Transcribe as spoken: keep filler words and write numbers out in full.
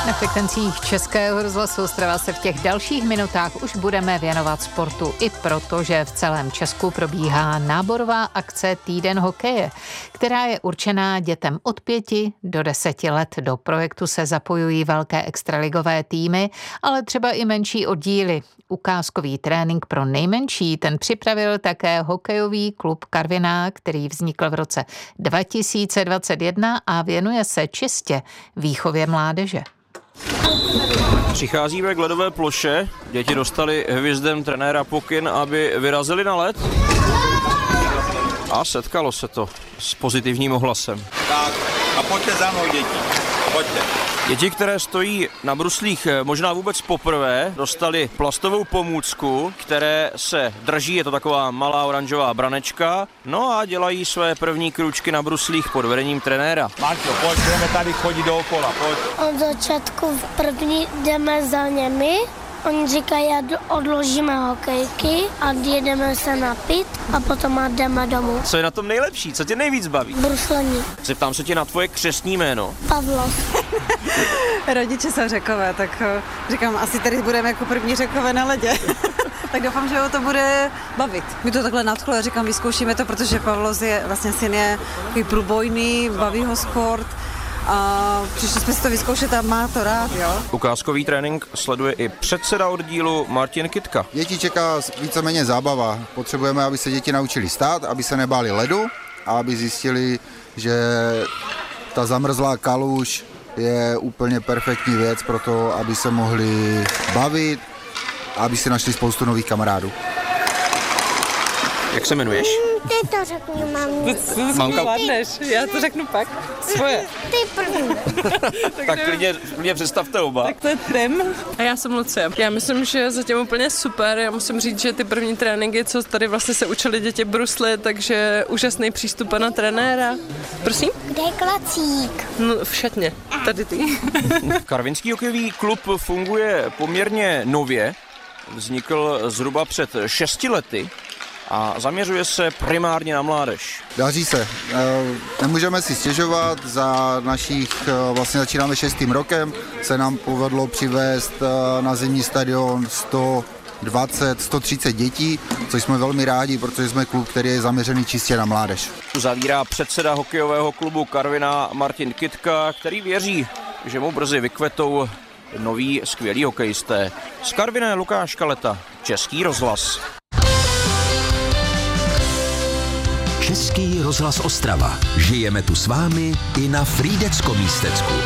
Na frekvencích Českého rozhlasu Ostrava se v těch dalších minutách už budeme věnovat sportu i proto, že v celém Česku probíhá náborová akce Týden hokeje, která je určená dětem od pěti do deseti let. Do projektu se zapojují velké extraligové týmy, ale třeba i menší oddíly. Ukázkový trénink pro nejmenší ten připravil také hokejový klub Karviná, který vznikl v roce dva tisíce dvacet jedna a věnuje se čistě výchově mládeže. Přicházíme k ledové ploše, děti dostali hvězdem trenéra pokyn, aby vyrazili na led. A setkalo se to s pozitivním ohlasem. Tak, a pojďte za mnou, děti. Pojďte. Děti, které stojí na bruslích možná vůbec poprvé, dostali plastovou pomůcku, které se drží, je to taková malá oranžová branečka, no a dělají své první krůčky na bruslích pod vedením trenéra. Marko, pojď, budeme tady chodit dookola, pojď. Od začátku v první jdeme za němi. Oni říkají, odložíme hokejky a jedeme se napít a potom jdeme domů. Co je na tom nejlepší? Co tě nejvíc baví? Bruslení. Zeptám se tě na tvoje křestní jméno. Pavlos. Rodiče jsou Řekové, tak říkám, asi tady budeme jako první Řekové na ledě. Tak doufám, že ho to bude bavit. Mi to takhle nadchlo, říkám, vyzkoušíme to, protože Pavlos je, vlastně syn je takový průbojný, baví ho sport. A přišli jsme si to vyzkoušet a má to rád, jo. Ukázkový trénink sleduje i předseda oddílu Martin Kytka. Děti čeká víceméně zábava. Potřebujeme, aby se děti naučili stát, aby se nebáli ledu a aby zjistili, že ta zamrzlá kaluž je úplně perfektní věc pro to, aby se mohli bavit a aby si našli spoustu nových kamarádů. Jak se jmenuješ? Ty to řekni, mami. Mamka. Já to řeknu pak. Svoje. Ty první. Tak klidně, klidně představte oba. Tak to je Tim. A já jsem Lucie. Já myslím, že je zatím úplně super. Já musím říct, že ty první tréninky, co tady vlastně se učili děti bruslit, takže úžasný přístup na trenéra. Prosím? Kde je klacík? No, v šatně. Tady ty. Karvinský hokejový klub funguje poměrně nově. Vznikl zhruba před šesti lety a zaměřuje se primárně na mládež. Daří se. Nemůžeme si stěžovat, za našich, vlastně začínáme šestým rokem, se nám povedlo přivést na zimní stadion sto dvacet, sto třicet dětí, což jsme velmi rádi, protože jsme klub, který je zaměřený čistě na mládež. Zavírá předseda hokejového klubu Karviná Martin Kytka, který věří, že mu brzy vykvetou noví skvělí hokejisté. Z Karviné Lukáš Kaleta, Český rozhlas. Český rozhlas Ostrava. Žijeme tu s vámi i na Frýdecko-Místecku.